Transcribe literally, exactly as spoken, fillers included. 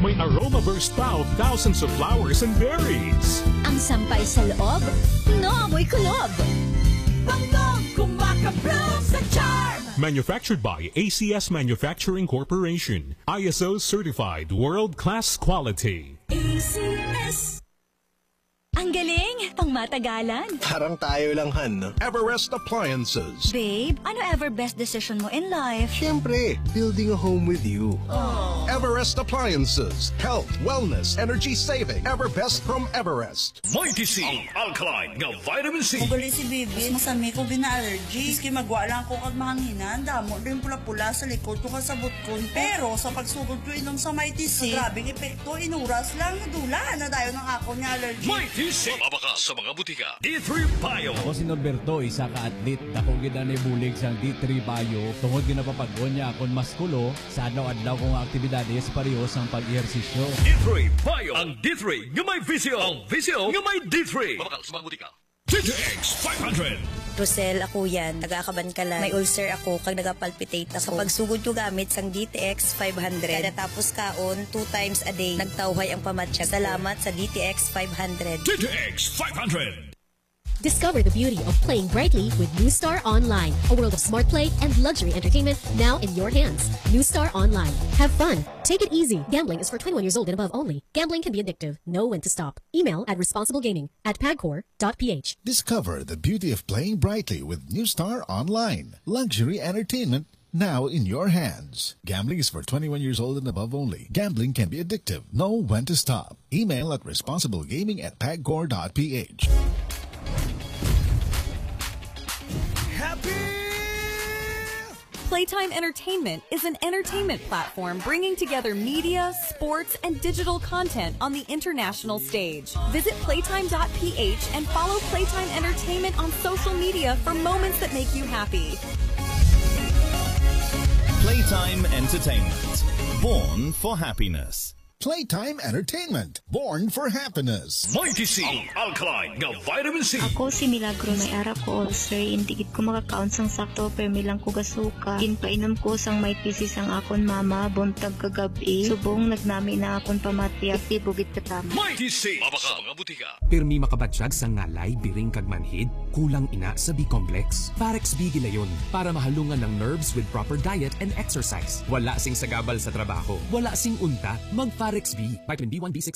May aroma burst pa of thousands of flowers and berries. Ang sampay sa loob, naamoy kulob. Banggong kumakablog sa charm. Manufactured by A C S Manufacturing Corporation. I S O certified world-class quality. A C S. Ang galing, pang matagalan. Parang tayo lang, Han, no? Everest Appliances. Babe, ano ever best decision mo in life? Siyempre, building a home with you. Aww. Everest Appliances. Health, wellness, energy saving. Everbest from Everest. Mighty C, ang alkaline nga vitamin C. Magali si Bibi, masami ko bina-allergy. Iski magwa lang ko kag mahanginan, damo rin pula-pula sa likod ko kasabot ko. Pero sa pagsugod ko inom sa Mighty C, grabing epekto, inuras lang, nadula na tayo ng ako niya allergy. Mighty C, mabaka sa mga butika. D three Bio. Ako si Norberto, isa ka atlet. Dako gina ni bulig sa D three Bio. Tungod ginapapagod niya akong maskulo sa adlaw-adlaw kong aktibidades parehos ang pag-ehersisyo. D three Bio. Ang D three nga may visyo. Ang visyo nga may D three. Mabaka sa mga butika. D T X five hundred. Rosel, ako yan. Nagakaban ka lang. May ulcer ako kag nagapalpitate ako. Kapag sugod ko gamit sang D T X five hundred. Kada tapos kaon, two times a day. Nagtawhay ang pamatsyag. Salamat sa D T X five hundred. D T X five hundred. Discover the beauty of playing brightly with New Star Online, a world of smart play and luxury entertainment now in your hands. New Star Online. Have fun. Take it easy. Gambling is for twenty-one years old and above only. Gambling can be addictive. Know when to stop. Email at responsiblegaming at pagcor dot p h. Discover the beauty of playing brightly with New Star Online. Luxury entertainment now in your hands. Gambling is for twenty-one years old and above only. Gambling can be addictive. Know when to stop. Email at responsiblegaming at pagcor dot p h. Playtime Entertainment is an entertainment platform bringing together media, sports, and digital content on the international stage. Visit playtime dot p h and follow Playtime Entertainment on social media for moments that make you happy. Playtime Entertainment. Born for happiness. Playtime Entertainment. Born for happiness. Mighty C, ang alkaline nga vitamin C. Ako si Milagro, may arap ko ulcer. Indigit ko makakaon sang sakto, pero milang ko gasuka. Ginpainom ko sang Mighty C sang akon mama, buntag kagabi. Subong nagnami na akon pamatya, iti bugit katama. Mighty C, mabaka mga butika. Pirmi makabatsyag sa ngalay, biring kag manhid, kulang ina sa B-complex. Parex B gilayon para mahalungan ng nerves with proper diet and exercise. Wala sing sagabal sa trabaho, wala sing unta, mag Parex B, vitamin B one, B six,